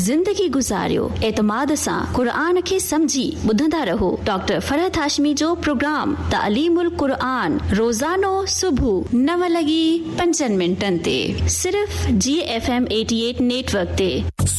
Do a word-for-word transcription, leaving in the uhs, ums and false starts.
ज़िंदगी गुज़ारियो एतमाद सां क़ुरान खे समझी ॿुधंदा रहो। डॉक्टर फरहत हाशमी जो प्रोग्राम तालीमुल क़ुरान रोज़ानो सुबुह नव लॻी पंजनि मिंटनि ते सिर्फ़ जी एफ एम अठासी नेटवर्क ते।